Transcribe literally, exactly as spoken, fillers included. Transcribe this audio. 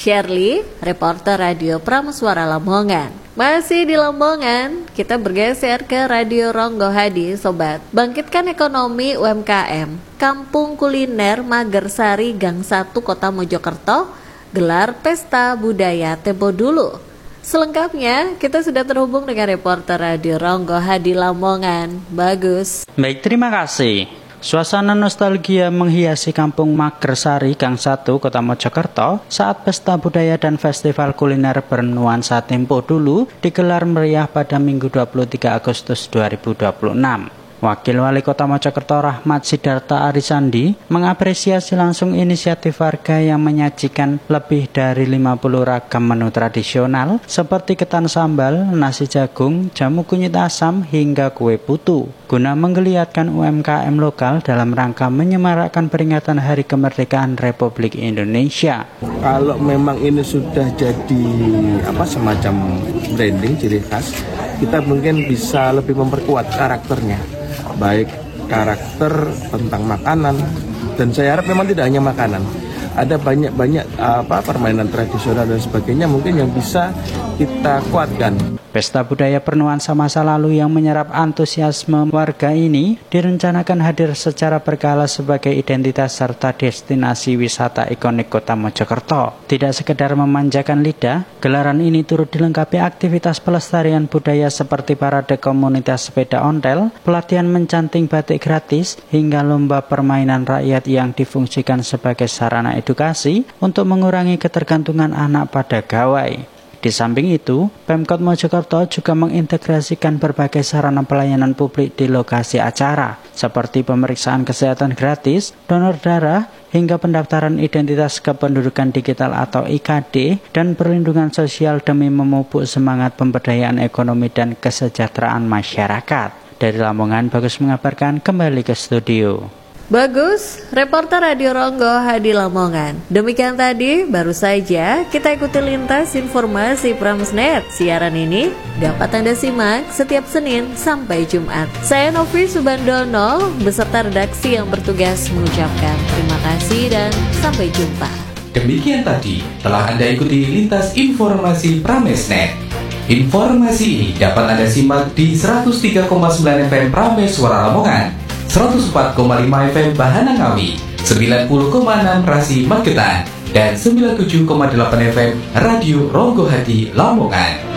Shirley, reporter Radio Prameswara Lamongan. Masih di Lamongan, kita bergeser ke Radio Ronggo Hadi, Sobat. Bangkitkan ekonomi U M K M. Kampung Kuliner Magersari Gang satu Kota Mojokerto gelar pesta budaya tempo dulu. Selengkapnya, kita sudah terhubung dengan reporter Radio Ronggo Hadi Lamongan. Bagus. Baik, terima kasih. Suasana nostalgia menghiasi Kampung Magersari Gang satu Kota Mojokerto saat pesta budaya dan festival kuliner bernuansa tempo dulu digelar meriah pada Minggu dua puluh tiga Agustus dua ribu dua puluh enam. Wakil Wali Kota Mojokerto Rahmat Sidarta Arisandi mengapresiasi langsung inisiatif warga yang menyajikan lebih dari lima puluh ragam menu tradisional seperti ketan sambal, nasi jagung, jamu kunyit asam hingga kue putu guna menggeliatkan U M K M lokal dalam rangka menyemarakkan peringatan Hari Kemerdekaan Republik Indonesia. Kalau memang ini sudah jadi apa semacam branding ciri khas, kita mungkin bisa lebih memperkuat karakternya. Baik karakter tentang makanan, dan saya harap memang tidak hanya makanan, ada banyak-banyak apa permainan tradisional dan sebagainya mungkin yang bisa kita kuatkan. Pesta budaya bernuansa masa lalu yang menyerap antusiasme warga ini direncanakan hadir secara berkala sebagai identitas serta destinasi wisata ikonik Kota Mojokerto. Tidak sekedar memanjakan lidah, gelaran ini turut dilengkapi aktivitas pelestarian budaya seperti parade komunitas sepeda ontel, pelatihan mencanting batik gratis, hingga lomba permainan rakyat yang difungsikan sebagai sarana edukasi untuk mengurangi ketergantungan anak pada gawai. Di samping itu, Pemkot Mojokerto juga mengintegrasikan berbagai sarana pelayanan publik di lokasi acara, seperti pemeriksaan kesehatan gratis, donor darah, hingga pendaftaran identitas kependudukan digital atau I K D, dan perlindungan sosial demi memupuk semangat pemberdayaan ekonomi dan kesejahteraan masyarakat. Dari Lamongan, Bagus mengabarkan, kembali ke studio. Bagus, reporter Radio Ronggo Hadi Lamongan. Demikian tadi, baru saja kita ikuti lintas informasi Pramesnet. Siaran ini dapat Anda simak setiap Senin sampai Jumat. Saya Novi Subandono beserta redaksi yang bertugas mengucapkan terima kasih dan sampai jumpa. Demikian tadi telah Anda ikuti lintas informasi Pramesnet. Informasi ini dapat Anda simak di seratus tiga koma sembilan F M Prameswara Lamongan, seratus empat koma lima F M Bahana Ngawi, sembilan puluh koma enam Rasi Magetan, dan sembilan puluh tujuh koma delapan F M Radio Ronggo Hadi Lamongan.